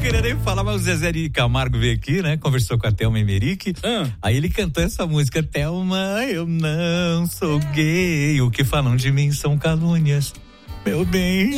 queria nem falar, mas o Zezé de Camargo veio aqui, né? Conversou com a Thelma Emerick. Aí ele cantou essa música, Thelma, eu não sou gay. O que falam de mim são calúnias. Meu bem.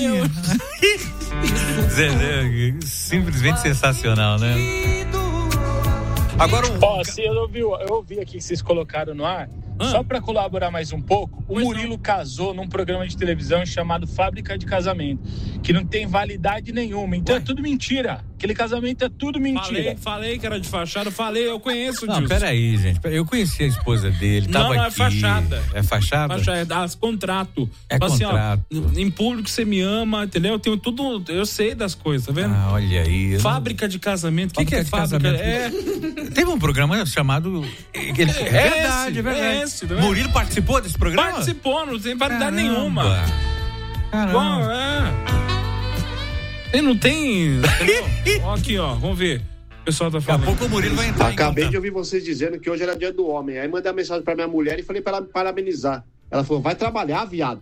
Zezé, simplesmente sensacional, né? Agora assim, eu ouvi aqui que vocês colocaram no ar. Só para colaborar mais um pouco, o Murilo casou num programa de televisão chamado Fábrica de Casamento, que não tem validade nenhuma, então é tudo mentira. Aquele casamento é tudo mentira. Falei que era de fachada, eu conheço disso. Não, peraí, gente, eu conheci a esposa dele, tava não, aqui. É fachada. É fachada? É contrato. É contrato. Assim, ó, em público você me ama, entendeu? Eu tenho tudo, eu sei das coisas, tá vendo? Olha aí. Fábrica de casamento, o que é fábrica? Teve um programa chamado... Verdade. Murilo participou desse programa? Participou, não tem validade nenhuma. Caramba. Bom, Ele não tem... Ó, aqui, ó, vamos ver. O pessoal tá falando. Daqui a pouco o Murilo vai entrar. Acabei de ouvir vocês dizendo que hoje era dia do homem. Aí mandei uma mensagem pra minha mulher e falei pra ela me parabenizar. Ela falou, vai trabalhar, viado.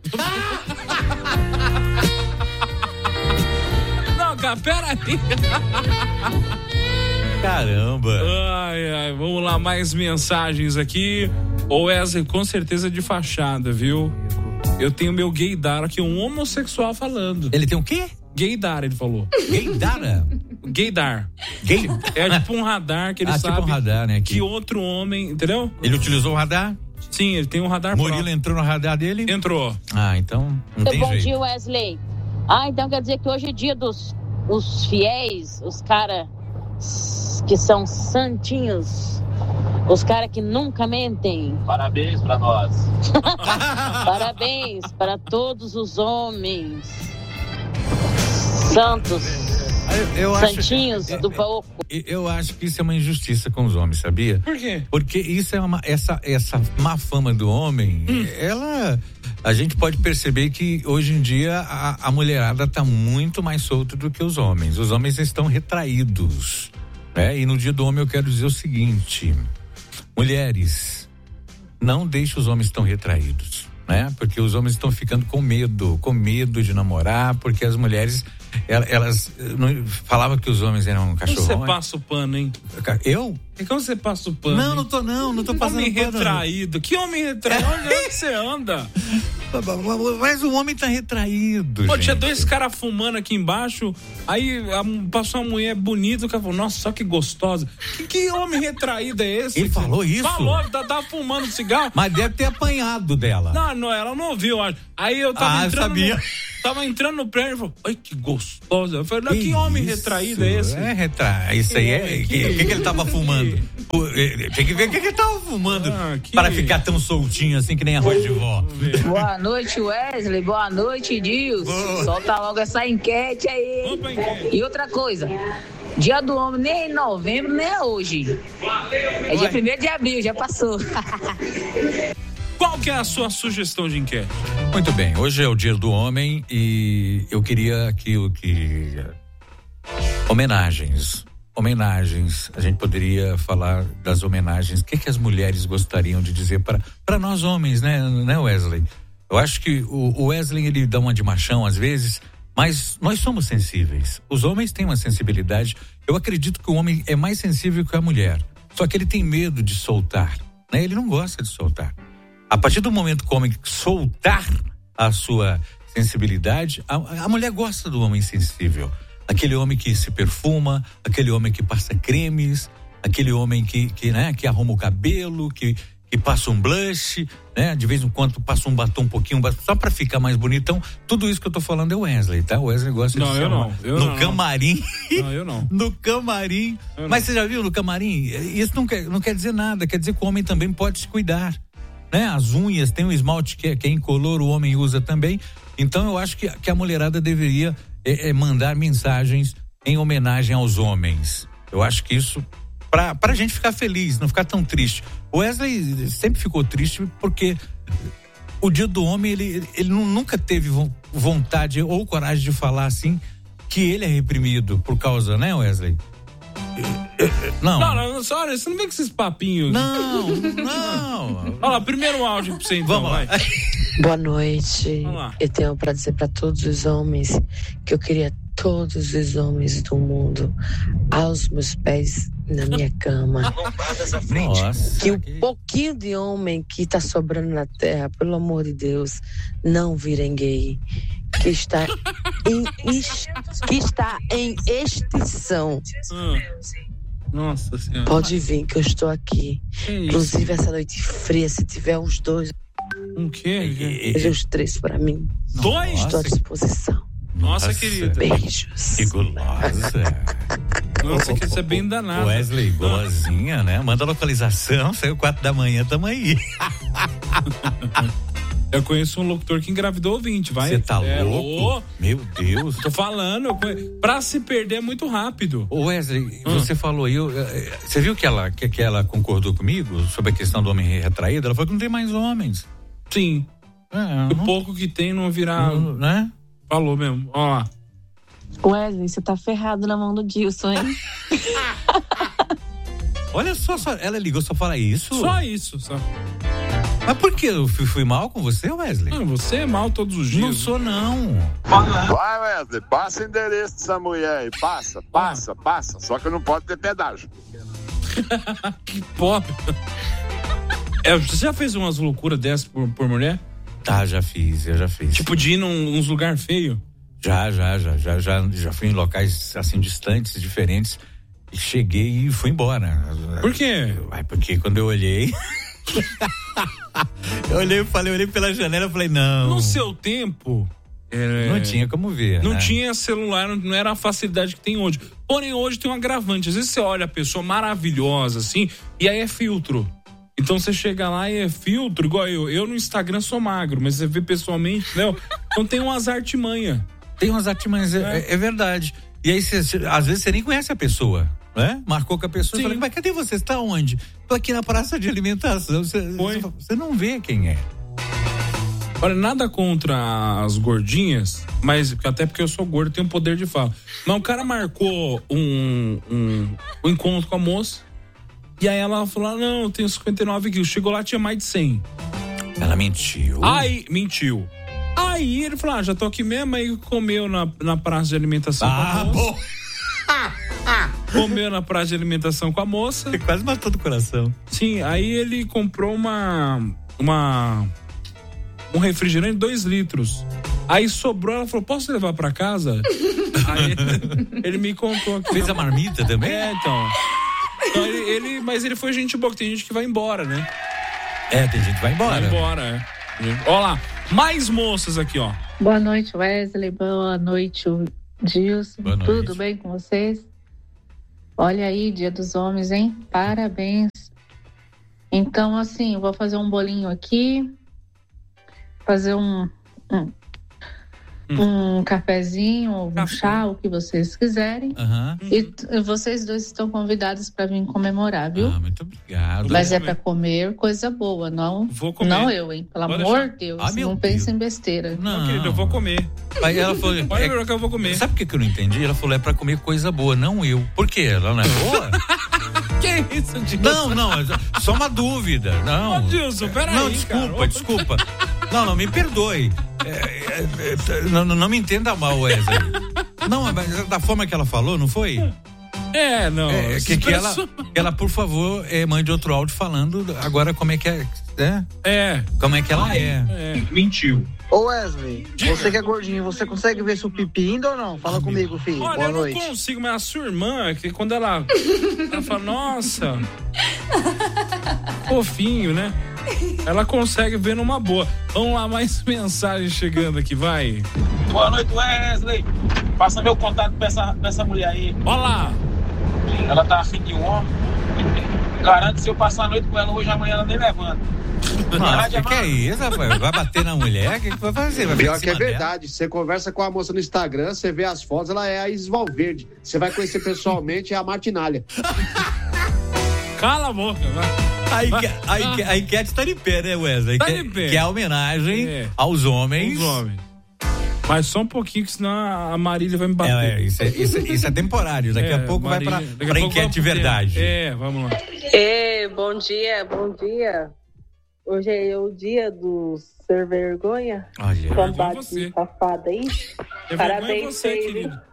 Não, cara, peraí. Caramba. Ai, vamos lá, mais mensagens aqui. O Wesley, com certeza de fachada, viu? Eu tenho meu gaydar aqui, um homossexual falando. Ele tem o quê? Gaydar, ele falou. Gaydar? Gaydar. É tipo um radar que ele sabe tipo um radar, né, que outro homem, entendeu? Ele utilizou o radar? Sim, ele tem um radar Murilo próprio. entrou no radar dele? Entrou. Então não tem Bom jeito. dia, Wesley. Então quer dizer que hoje é dia dos os fiéis, os caras que são santinhos, os caras que nunca mentem. Parabéns pra nós. Parabéns para todos os homens santos, santinhos do pouco. Eu acho que isso é uma injustiça com os homens, sabia? Por quê? Porque isso é essa má fama do homem, a gente pode perceber que hoje em dia a mulherada tá muito mais solta do que os homens. Os homens estão retraídos, né? E no dia do homem eu quero dizer o seguinte: mulheres, não deixe os homens tão retraídos, né? Porque os homens estão ficando com medo de namorar, porque as mulheres elas não falavam que os homens eram cachorrões. Você passa o pano, hein? Eu? E como você passa o pano? Não tô passando homem pano. Retraído. Que homem retraído? Onde é que você anda? Mas o homem tá retraído. Pô, tinha dois caras fumando aqui embaixo, aí passou uma mulher bonita, o cara falou, nossa, só que gostosa. Que homem retraído é esse? Ele falou isso? Falou, tava fumando cigarro. Mas deve ter apanhado dela. Não, ela não ouviu, acho. Aí eu tava entrando. Tava entrando no prédio e falou, ai, que gostosa. Eu falei, que homem retraído é esse? Isso aí é. O que ele tava fumando? Tem que ver o que ele tava fumando para ficar tão soltinho assim que nem arroz de vó. Boa noite, Wesley. Boa noite, Dilson. Solta logo essa enquete aí. Opa, enquete. E outra coisa. Dia do homem nem é em novembro, nem é hoje. É dia 1º de abril, já passou. Qual que é a sua sugestão de enquete? Muito bem, hoje é o dia do homem e eu queria aquilo que... Homenagens, a gente poderia falar das homenagens. O que as mulheres gostariam de dizer para nós homens, né Wesley? Eu acho que o Wesley, ele dá uma de machão às vezes, mas nós somos sensíveis. Os homens têm uma sensibilidade. Eu acredito que o homem é mais sensível que a mulher, só que ele tem medo de soltar, né? Ele não gosta de soltar. A partir do momento que o homem soltar a sua sensibilidade, a mulher gosta do homem sensível. Aquele homem que se perfuma, aquele homem que passa cremes, aquele homem que arruma o cabelo, que passa um blush, né? De vez em quando passa um batom só pra ficar mais bonitão. Tudo isso que eu tô falando é o Wesley, tá? O Wesley gosta de ser no camarim. Não, eu não. No camarim. Mas você já viu no camarim? Isso não quer dizer nada, quer dizer que o homem também pode se cuidar. Né? As unhas, tem um esmalte que é incolor, o homem usa também. Então eu acho que a mulherada deveria mandar mensagens em homenagem aos homens. Eu acho que isso, pra gente ficar feliz, não ficar tão triste. O Wesley sempre ficou triste porque o dia do homem, ele nunca teve vontade ou coragem de falar assim, que ele é reprimido por causa, né, Wesley? Não, olha, você não vem com esses papinhos. Não. Olha lá, primeiro áudio pra você então. Vamos lá. Boa noite. Eu tenho pra dizer pra todos os homens que eu queria todos os homens do mundo aos meus pés na minha cama. Nossa, que o pouquinho de homem que está sobrando na terra, pelo amor de Deus, não virem gay. Que está em extinção. Nossa Senhora. Pode vir que eu estou aqui. Inclusive essa noite fria, se tiver os dois. Um quê? Veja os 3 para mim. 2? Estou à disposição. Nossa, querida. Beijos. Que gulosa. Nossa, que isso é bem danado. Wesley, golosinha, né? Manda a localização, saiu 4 da manhã, tamo aí. Eu conheço um locutor que engravidou ouvinte, vai. Você tá louco? Meu Deus. Tô falando, pra se perder é muito rápido. Ô Wesley, você falou aí, você viu que ela concordou comigo sobre a questão do homem retraído? Ela falou que não tem mais homens. Sim. O pouco que tem não virá, né? Falou mesmo, ó lá. Wesley, você tá ferrado na mão do Dilson, hein? Olha só, ela ligou só para isso? Só isso, só. Mas por que? Eu fui mal com você, Wesley? Não, você é mal todos os dias. Não sou, não. Vai, Wesley, passa o endereço dessa mulher aí. Passa. Só que não pode ter pedágio. Que pobre. Você já fez umas loucuras dessas por mulher? Tá, eu já fiz. Tipo de ir nos lugares feios? Já fui em locais assim distantes, diferentes. E cheguei e fui embora. Por quê? Porque quando eu olhei... olhei pela janela e falei, não. No seu tempo... Não tinha como ver, Não né? tinha celular, não era a facilidade que tem hoje. Porém, hoje tem um agravante. Às vezes você olha a pessoa maravilhosa, assim, e aí é filtro. Então você chega lá e é filtro, igual eu. Eu no Instagram sou magro, mas você vê pessoalmente, entendeu? Então tem umas artimanhas. Tem umas artimanhas, é verdade. E aí, às vezes, você nem conhece a pessoa, né? Marcou com a pessoa e falou, mas cadê você? Você tá onde? Tô aqui na praça de alimentação. Você não vê quem é. Olha, nada contra as gordinhas, mas até porque eu sou gordo, tenho poder de fala. Mas o cara marcou um encontro com a moça, e aí ela falou, não, eu tenho 59 quilos. Chegou lá, tinha mais de 100. Ela mentiu? Aí, mentiu. Aí ele falou, já tô aqui mesmo, aí comeu na praça de alimentação com a moça. Bom. Comeu na praça de alimentação com a moça. Você quase matou do coração. Sim, aí ele comprou um refrigerante de 2 litros. Aí sobrou, ela falou, posso levar pra casa? Aí ele me contou aqui. Fez a marmita também? Então mas ele foi gente boa, que tem gente que vai embora, né? Tem gente que vai embora. Vai embora, Ó lá, mais moças aqui, ó. Boa noite, Wesley. Boa noite, Dilson. Boa noite. Tudo bem com vocês? Olha aí, Dia dos Homens, hein? Parabéns. Então, assim, eu vou fazer um bolinho aqui, fazer um cafezinho, um chá, o que vocês quiserem. E vocês dois estão convidados para vir comemorar, viu? Muito obrigado. Mas é para comer coisa boa, não? Vou comer. Não eu, hein? Pelo amor de Deus, não pense em besteira. Não, querido, eu vou comer. Aí ela falou, olha que eu vou comer. Sabe por que eu não entendi? Ela falou, é pra comer coisa boa, não eu. Por quê? Ela não é boa? Que isso, Dilson? Não, só uma dúvida. Não. Ô, Dilson, peraí, não, desculpa. Não, me perdoe. Não me entenda mal, Wesley. Não, mas da forma que ela falou, não foi? Não. Que ela, por favor, mande outro áudio falando agora como é que é. Como é que ela é. Mentiu. Ô Wesley, você que é gordinho, você consegue ver seu pipi indo ou não? Fala comigo, filho. Olha, boa noite. Eu não consigo, mas a sua irmã, que quando ela fala, nossa, fofinho, né? Ela consegue ver numa boa. Vamos lá, mais mensagens chegando aqui, vai. Boa noite, Wesley. Passa meu contato pra essa mulher aí. Olha lá. Ela tá afim de um homem. Garanto que se eu passar a noite com ela hoje, amanhã ela nem levanta. Nossa, que é isso, rapaz? Vai bater na mulher? O que vai fazer? Vai Pior que é verdade. Você conversa com a moça no Instagram, você vê as fotos, ela é a Isis Valverde. Você vai conhecer pessoalmente, é a Martinalha. Cala a boca, vai. A enquete tá de pé, né, Wesley? Tá de pé. Que é a homenagem aos homens. Mas só um pouquinho, que senão a Marília vai me bater. Isso é temporário. Daqui a pouco Marília, vai pra enquete de verdade. Vamos lá. Bom dia. Hoje é o dia do ser vergonha. Olha, Combate safada aí. Parabéns, você, Pedro. querido.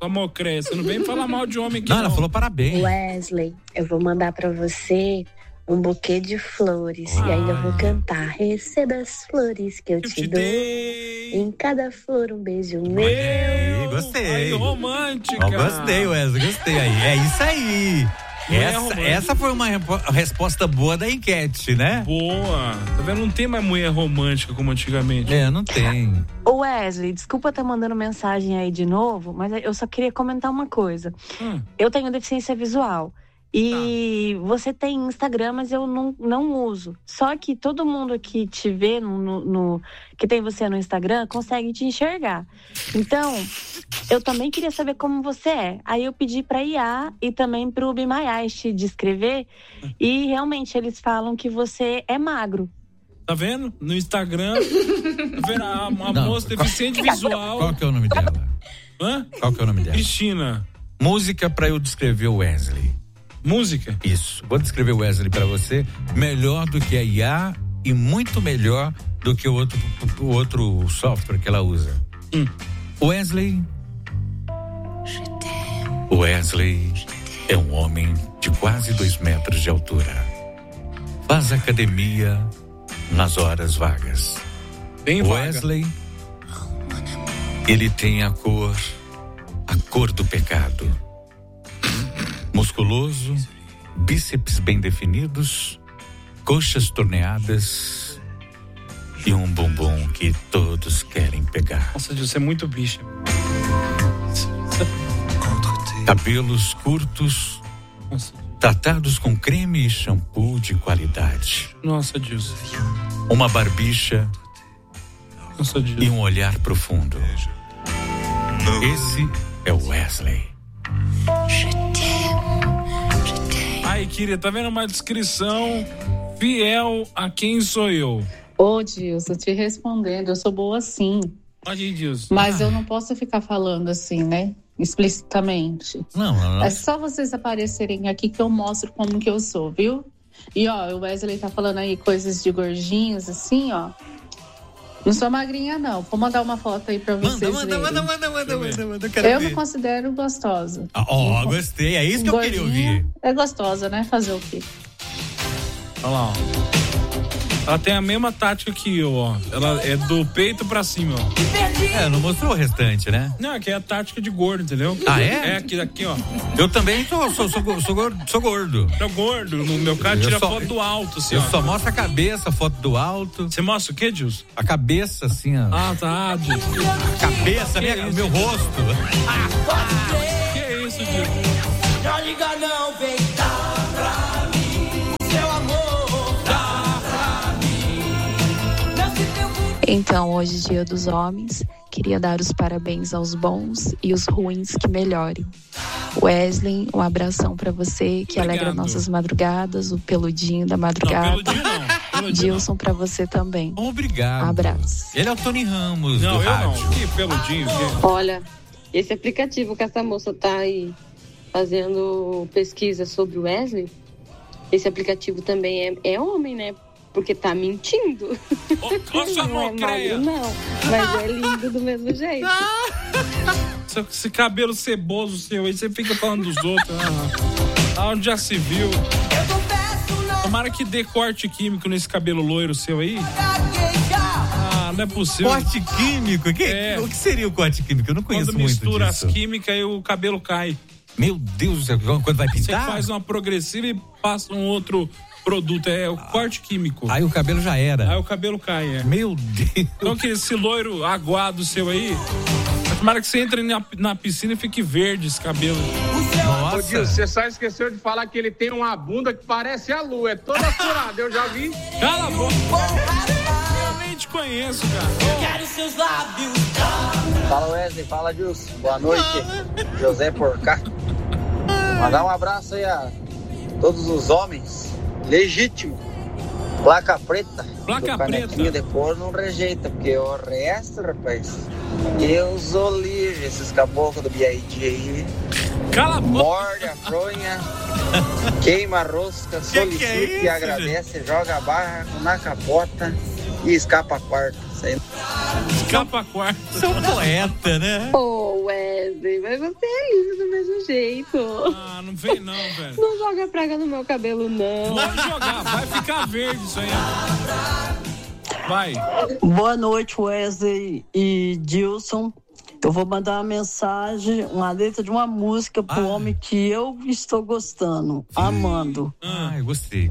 Amor, cresce. Você não vem falar mal de homem aqui, não. Ela falou parabéns. Wesley, eu vou mandar pra você um buquê de flores. E ainda vou cantar. Receba as flores que eu te dou. Em cada flor um beijo meu. Aí, gostei. Aí, romântica. Gostei, Wesley, gostei aí. É isso aí. Essa foi uma resposta boa da enquete, né? Boa. Tá vendo? Não tem mais mulher romântica como antigamente. Não tem. Ô Wesley, desculpa estar mandando mensagem aí de novo, mas eu só queria comentar uma coisa. Eu tenho deficiência visual. E você tem Instagram, mas eu não uso. Só que todo mundo que te vê que tem você no Instagram consegue te enxergar. Então, eu também queria saber como você é. Aí eu pedi pra IA e também pro Be My Eyes te descrever. E realmente eles falam que você é magro. Tá vendo? No Instagram, tá vendo? A moça deficiente visual. Qual que é o nome dela? Hã? Qual que é o nome dela? Cristina. Música pra eu descrever o Wesley. Música? Isso. Vou descrever o Wesley pra você. Melhor do que a IA e muito melhor do que o outro software que ela usa. Wesley é um homem de quase 2 metros de altura. Faz academia nas horas vagas. Bem Wesley, ele tem a cor do pecado. Musculoso, bíceps bem definidos, coxas torneadas e um bumbum que todos querem pegar. Nossa, Deus, você é muito bicha. Cabelos curtos, tratados com creme e shampoo de qualidade. Nossa, Deus. Uma barbicha. Nossa, Deus. E um olhar profundo. Esse é o Wesley. Aí, querida, tá vendo uma descrição fiel a quem sou eu? Ô, Dilson, te respondendo, eu sou boa sim. Aí, Dilson. Mas eu não posso ficar falando assim, né? Explicitamente. Não. É só vocês aparecerem aqui que eu mostro como que eu sou, viu? E ó, o Wesley tá falando aí coisas de gordinhos, assim, ó. Não sou magrinha, não. Vou mandar uma foto aí pra vocês verem. Manda. Eu me considero gostosa. Gostei. É isso que eu queria ouvir. É gostosa, né? Fazer o quê? Olha lá, ó. Ela tem a mesma tática que eu, ó. Ela é do peito pra cima, ó. Não mostrou o restante, né? Não, aqui é a tática de gordo, entendeu? É? É aqui, ó. Eu também sou gordo. Tô gordo. No meu caso, tira foto do alto, assim, eu ó. só mostro a cabeça, a foto do alto. Você mostra o quê, Dilson? A cabeça, assim, ó. Tá, Dilson. A cabeça, meu rosto. Que é isso, Dilson? Não liga não, vem cá pra mim, seu amor, dá pra mim. Não se preocupe. Então, hoje, Dia dos Homens, queria dar os parabéns aos bons e os ruins que melhorem. Wesley, um abração pra você, que alegra nossas madrugadas, o peludinho da madrugada. Não, peludinho Dilson, pra você também. Obrigado. Abraço. Ele é o Tony Ramos do rádio. Não. Que peludinho. Olha, esse aplicativo que essa moça tá aí fazendo pesquisa sobre o Wesley, esse aplicativo também é homem, né? Porque tá mentindo. Não é magro, não. Mas é lindo do mesmo jeito. Esse cabelo ceboso seu aí, você fica falando dos outros. Onde já se viu? Tomara que dê corte químico nesse cabelo loiro seu aí. Não é possível. Corte químico? O que seria o corte químico? Eu não conheço muito disso. Quando mistura as químicas e o cabelo cai. Meu Deus do céu, quando vai pintar? Você faz uma progressiva e passa um outro produto, é o corte químico. Aí o cabelo já era. Aí o cabelo cai, Meu Deus. Então que esse loiro aguado seu aí, tomara que você entre na piscina e fique verde esse cabelo. Nossa. Ô, Dilson, você só esqueceu de falar que ele tem uma bunda que parece a lua, é toda furada, eu já vi. Cala a boca. Eu nem te conheço, cara. Quero seus lábios. Fala, Wesley, fala, Dilson. Boa noite, José Porcá. Mandar um abraço aí a todos os homens legítimo. Placa preta. Placa preta. Depois não rejeita, porque o resto, rapaz, Deus o livre, esses caboclos do BID aí. Cala a boca. Morde a fronha, queima a rosca, solicita e agradece, joga a barra na capota e escapa a quarta. Escapa a quarta. Sou poeta, né? Ô, Wesley, mas você é lindo do mesmo jeito. Ah, não vem não, velho. Não joga praga no meu cabelo, não. Pode jogar, vai ficar verde isso aí. Vai. Boa noite, Wesley e Dilson. Eu vou mandar uma mensagem, uma letra de uma música pro homem que eu estou gostando, amando. Eu gostei.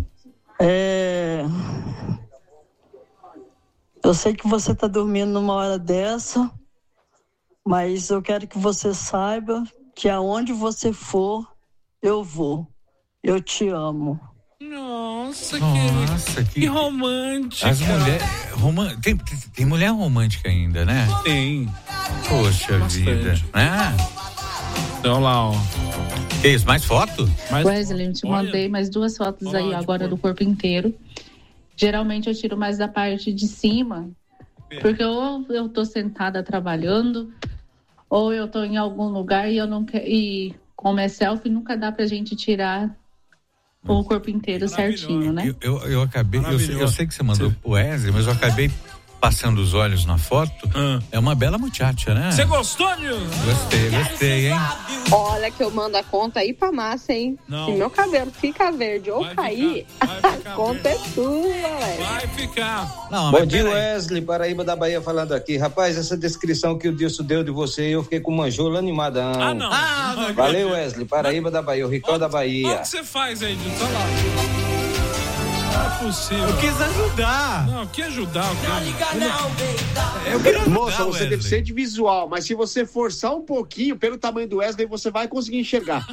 Eu sei que você tá dormindo numa hora dessa, mas eu quero que você saiba que aonde você for, eu vou. Eu te amo. Nossa, que romântica. As mulheres. Tem mulher romântica ainda, né? Tem. Poxa vida. Né? Então lá, ó. Que isso, mais foto? Wesley, eu te mandei mais 2 fotos aí agora do corpo inteiro. Geralmente eu tiro mais da parte de cima, porque ou eu tô sentada trabalhando, ou eu tô em algum lugar e eu não quero. E como é selfie, nunca dá pra gente tirar o corpo inteiro certinho, né? Eu acabei. Eu sei que você mandou pro Wesley, mas eu acabei passando os olhos na foto. É uma bela muchacha, né? Você gostou, Nilson? Gostei, hein? Olha que eu mando a conta aí pra massa, hein? Não. Se meu cabelo fica verde ou cair, a conta é sua, velho. Vai ficar. Bom dia, Wesley, Paraíba da Bahia falando aqui. Rapaz, essa descrição que o Dilson deu de você, eu fiquei com manjolo animadão. Não. Valeu, Wesley, Paraíba da Bahia, o Ricó da Bahia. Olha o que você faz aí, Dilson? Olha lá. Não é possível. Eu quis ajudar. Não, que ajudar. Moça, você é deficiente visual, mas se você forçar um pouquinho pelo tamanho do Wesley, você vai conseguir enxergar.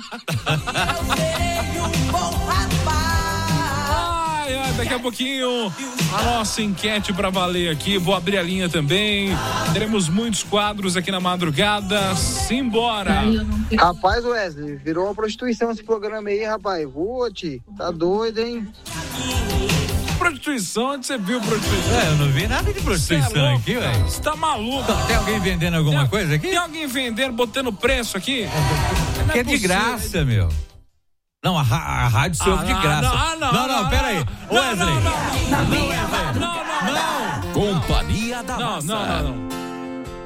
Daqui a pouquinho a nossa enquete pra valer aqui. Vou abrir a linha também. Teremos muitos quadros aqui na madrugada. Simbora! Rapaz, Wesley, virou uma prostituição esse programa aí, rapaz. Vote, tá doido, hein? Prostituição? Onde você viu prostituição? Eu não vi nada de prostituição aqui, velho. Você tá maluco? Tem alguém vendendo alguma coisa aqui? Tem alguém vendendo, botando preço aqui? Que é de graça, meu. Não, a rádio se ouve de graça. Não, pera aí. Wesley. Não. Companhia da Massa. Não.